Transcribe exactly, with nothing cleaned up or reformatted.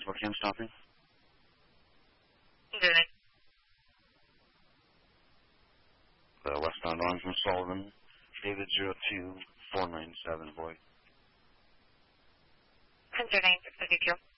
for Kim stopping? Good. The westbound on from Sullivan, David zero two four nine seven, boy. Consider nine six two.